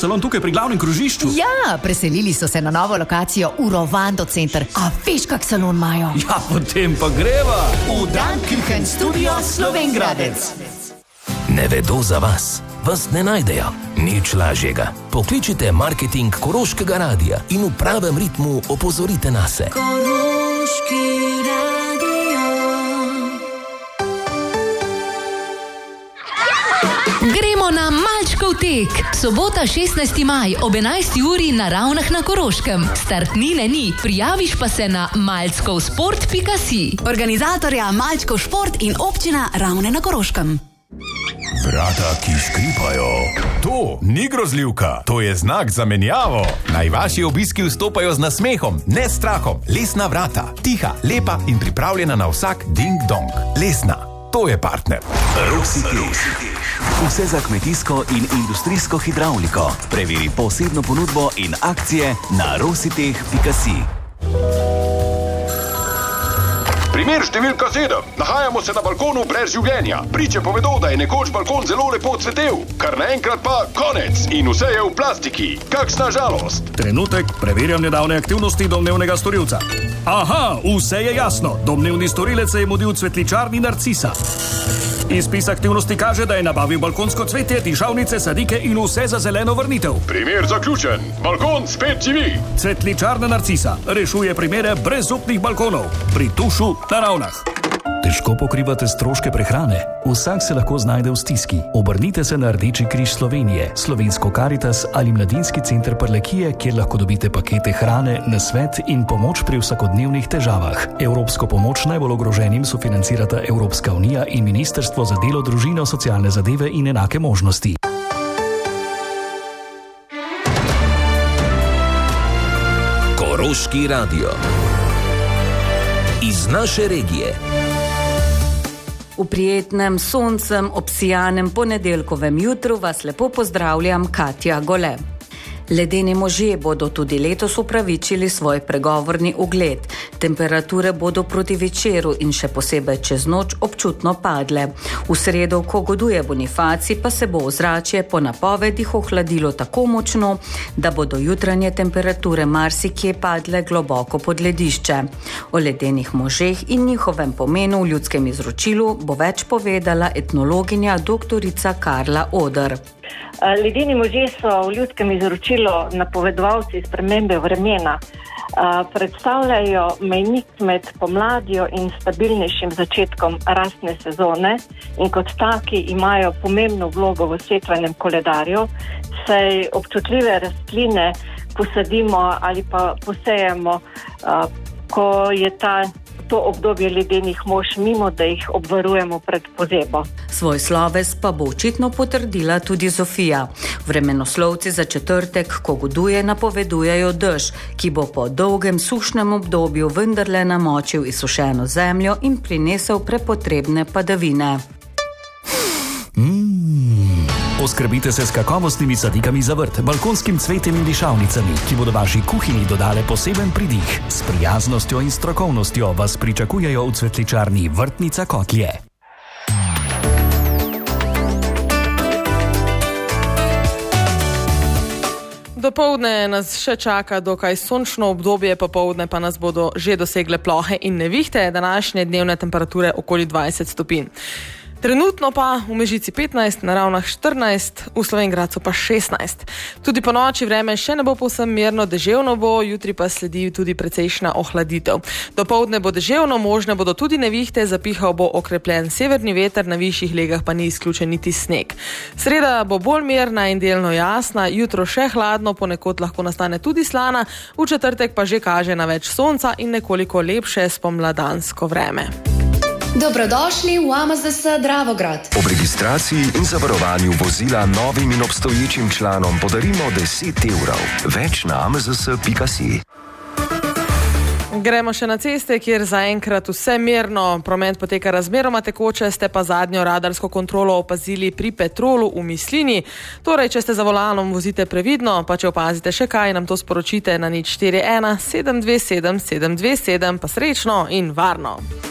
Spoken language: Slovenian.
salon tukaj pri glavnem krožišču? Ja, preselili so se na novo lokacijo v Rovando center. A veš, kak salon imajo? Ja, potem pa greva v Danküchen Studio Slovenj Gradec. Ne vedo za vas. Vas ne najdejo. Nič lažjega. Pokličite marketing Koroškega radia in v pravem ritmu opozorite nase. Koroški radio. Gremo na Malčkov tek. Sobota 16. maj ob 11. uri na Ravnah na Koroškem. Startnine ni, prijaviš pa se na malčkovsport.si. Organizatorja Malčkov šport in občina Ravne na Koroškem. Vrata, ki škripajo. To ni grozljivka, to je znak za menjavo. Naj vaši obiski vstopajo z nasmehom, ne strahom. Lesna vrata, tiha, lepa in pripravljena na vsak ding-dong. Lesna, to je partner. Rositeh. Vse za kmetijsko in industrijsko hidravliko. Preveri posebno ponudbo in akcije na rositeh.si. Primer številka 7. Nahajamo se na balkonu brez življenja. Priče povedo, da je nekoč balkon zelo lepo cvetel. Kar naenkrat pa konec in vse je v plastiki. Kakšna žalost. Trenutek, preverjam nedavne aktivnosti domnevnega storilca. Aha, vse je jasno. Domnevni storilec se je mudil v cvetličarni Narcisa. Izpis aktivnosti kaže, da je nabavil balkonsko cvetje, dišavnice, sadike in vse za zeleno vrnitev. Primer zaključen. Balkon spet živi. Cvetličarna Narcisa rešuje primere brezupnih balkonov pri Tušu na Ravnah. Težko pokrivate stroške prehrane? Vsak se lahko znajde v stiski. Obrnite se na Rdeči križ Slovenije, Slovensko Karitas ali Mladinski center Prlekije, kjer lahko dobite pakete hrane, nasvet in pomoč pri vsakodnevnih težavah. Evropsko pomoč najbolj ogroženim sofinancirata Evropska unija in Ministrstvo za delo, družino, socialne zadeve in enake možnosti. Koroški radio. Iz naše regije. V prijetnem, soncem, obsijanem ponedeljkovem jutru vas lepo pozdravljam, Katja Gole. Ledeni možje bodo tudi letos upravičili svoj pregovorni ugled. Temperature bodo proti večeru in še posebej čez noč občutno padle. V sredo, ko goduje Bonifacij, pa se bo ozračje po napovedih ohladilo tako močno, da bodo jutranje temperature marsikje padle globoko pod ledišče. O ledenih možeh in njihovem pomenu v ljudskem izročilu bo več povedala etnologinja doktorica Karla Oder. Ledeni možje so v ljudskem izročilu napovedovalci spremembe vremena. Predstavljajo mejnik med pomladjo in stabilnejšim začetkom rastne sezone in kot taki imajo pomembno vlogo v setvenem koledarju, saj občutljive rastline posadimo ali pa posejemo, ko je to obdobje ledenih mož mimo, da jih obvarujemo pred pozebo. Svoj sloves pa bo očitno potrdila tudi Zofija. Vremenoslovci za četrtek, ko goduje, napovedujejo dež, ki bo po dolgem sušnem obdobju vendarle namočil izsušeno zemljo in prinesel prepotrebne padavine. Oskrbite se s kakovostnimi sadikami za vrt, balkonskim cvetjem in dišavnicami, ki bodo vaši kuhinji dodale poseben pridih. S prijaznostjo in strokovnostjo vas pričakujejo v cvetličarni Vrtnica Kotlje. Dopoldne nas še čaka dokaj sončno obdobje, popoldne pa nas bodo že dosegle plohe in nevihte, današnje dnevne temperature okoli 20 stopinj. Trenutno pa v Mežici 15, na Ravnah 14, v Slovenj Gradcu pa 16. Tudi po noči vreme še ne bo povsem mirno, deževno bo, jutri pa sledi tudi precejšnja ohladitev. Dopoldne bo deževno, možne bodo tudi nevihte, zapihal bo okrepljen severni veter, na višjih legah pa ni izključen niti sneg. Sreda bo bolj mirna in delno jasna, jutro še hladno, ponekod lahko nastane tudi slana, v četrtek pa že kaže na več sonca in nekoliko lepše spomladansko vreme. Dobrodošli v AMZS Dravograd. Ob registraciji in zavarovanju vozila novim in obstoječim članom podarimo 10 evrov. Več na amzs.si. Gremo še na ceste, kjer zaenkrat vse mirno, promet poteka razmeroma tekoče, ste pa zadnjo radarsko kontrolo opazili pri Petrolu v Mislini. Torej, če ste za volanom, vozite previdno, pa če opazite še kaj, nam to sporočite na 041 727 727, pa srečno in varno.